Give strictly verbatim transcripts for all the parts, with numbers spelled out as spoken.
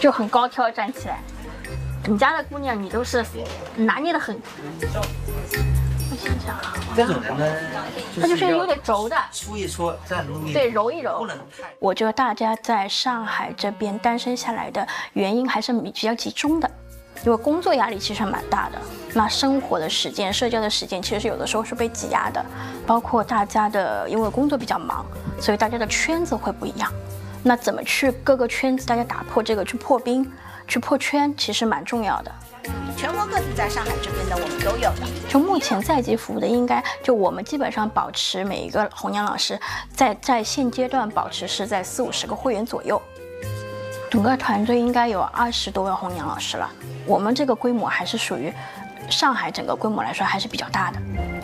就很高挑站起来。你家的姑娘你都是拿捏的很。我想想啊， 这种人呢， 它就是有点轴的， 搓一搓，这样容易对，揉一揉。 不能太。 我觉得大家在上海这边单身下来的原因还是比较集中的。因为工作压力其实蛮大的，那生活的时间、社交的时间其实有的时候是被挤压的，包括大家的，因为工作比较忙，所以大家的圈子会不一样。那怎么去各个圈子，大家打破这个，去破冰、去破圈，其实蛮重要的。 全国各地在上海这边的我们都有的。 就目前在籍服务的，应该就我们基本上保持每一个红娘老师在在现阶段保持是在四五十个会员左右。整个团队应该有二十多位红娘老师了，我们这个规模还是属于上海整个规模来说还是比较大的。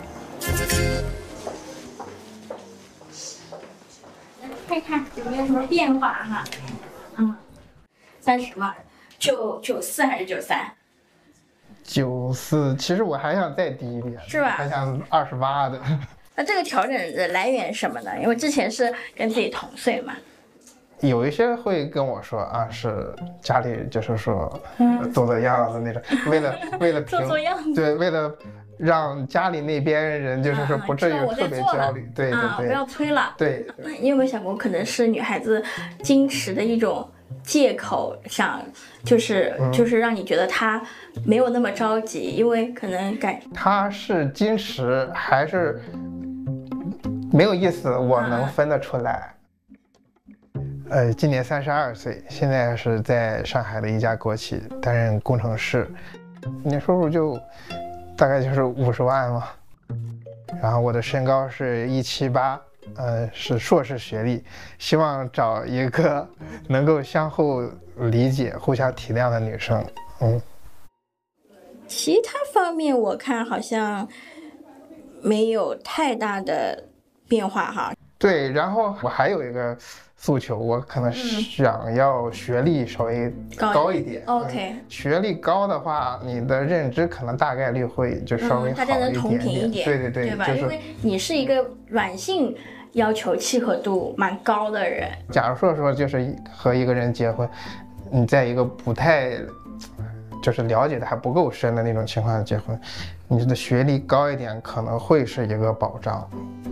看看有没有什么变化哈？嗯，三十万，九九四还是九三？ 九四，其实我还想再低一点， 是吧？ 还想二十八的。 那这个调整的来源是什么呢？因为之前是跟自己同岁嘛。 有一些会跟我说啊，是家里就是说做做样子那种，为了为了平做做样子， 对，为了让家里那边人就是说不至于特别焦虑，对对对， 不要催了。 对， 你有没有想过，可能是女孩子矜持的一种借口，想就是就是让你觉得她没有那么着急，因为可能感她是矜持还是没有意思，我能分得出来。呃，今年三十二岁，现在是在上海的一家国企担任工程师，年收入就大概就是五十万嘛。然后我的身高是一七八，呃，是硕士学历，希望找一个能够相互理解、互相体谅的女生。嗯， 其他方面我看好像没有太大的变化哈。 对，然后我还有一个诉求，我可能想要学历稍微高一点。 嗯、OK，、 嗯、学历高的话，你的认知可能大概率会就稍微好一点点。嗯、大家能同频一点， 对对对， 对吧？ 就是、 因为你是一个软性要求契合度蛮高的人。 假如说说就是和一个人结婚，你在一个不太就是了解的还不够深的那种情况下结婚，你的学历高一点可能会是一个保障。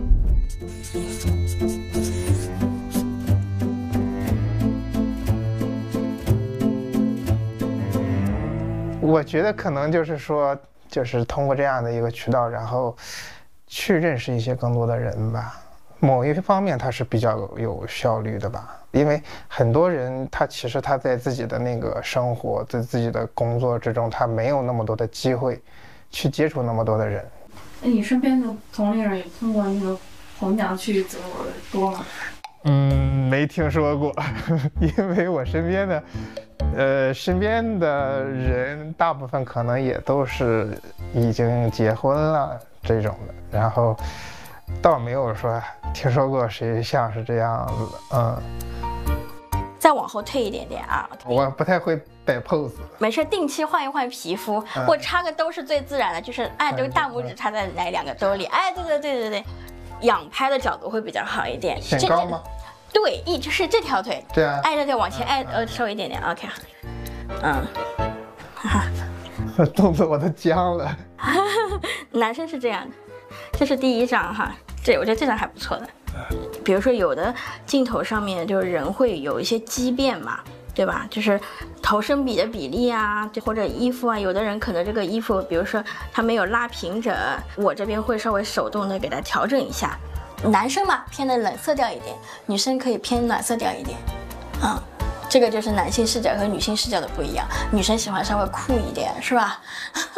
我觉得可能就是说，就是通过这样的一个渠道，然后去认识一些更多的人吧。某一方面，它是比较有效率的吧，因为很多人他其实他在自己的那个生活，在自己的工作之中，他没有那么多的机会去接触那么多的人。 那你身边的同龄人通过那个红娘去择偶的多吗？ 嗯，没听说过，因为我身边的，呃，身边的人大部分可能也都是已经结婚了这种的，然后倒没有说听说过谁像是这样子的，嗯。 再往后退一点点啊， 我不太会摆 pose。 没事，定期换一换皮肤，嗯、或插个兜是最自然的，就是哎，这个大拇指插在那两个兜里，哎，对对对对对。仰拍的角度会比较好一点。 显高吗？ 对，一就是这条腿， 对啊， 挨着腿往前挨，呃，收一点点 ，OK， 嗯，哈哈，动作我都僵了。 男生是这样的，这是第一张哈，这我觉得这张还不错的。比如说有的镜头上面就是人会有一些畸变嘛，对吧？就是头身比的比例啊，或者衣服啊，有的人可能这个衣服，比如说他没有拉平整，我这边会稍微手动的给它调整一下。男生嘛偏的冷色调一点，女生可以偏暖色调一点，嗯，这个就是男性视角和女性视角的不一样。女生喜欢稍微酷一点，是吧？